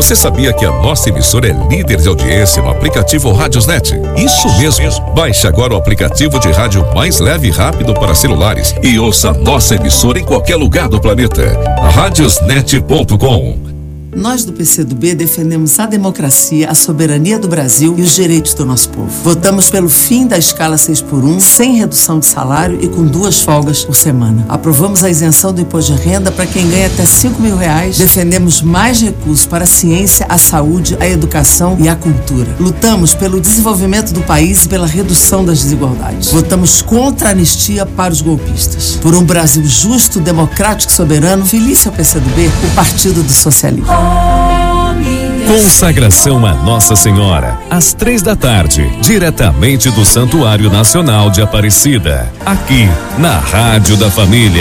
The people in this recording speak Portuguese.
Você sabia que a nossa emissora é líder de audiência no aplicativo Radiosnet? Isso mesmo. Baixe agora o aplicativo de rádio mais leve e rápido para celulares e ouça a nossa emissora em qualquer lugar do planeta. Radiosnet.com. Nós do PCdoB defendemos a democracia, a soberania do Brasil e os direitos do nosso povo. Votamos pelo fim da escala 6x1, sem redução de salário e com 2 folgas por semana. Aprovamos a isenção do imposto de renda para quem ganha até R$5.000. Defendemos mais recursos para a ciência, a saúde, a educação e a cultura. Lutamos pelo desenvolvimento do país e pela redução das desigualdades. Votamos contra a anistia para os golpistas. Por um Brasil justo, democrático e soberano, feliz ao PCdoB, o Partido do Socialismo. Consagração a Nossa Senhora, às 15h, diretamente do Santuário Nacional de Aparecida, aqui na Rádio da Família.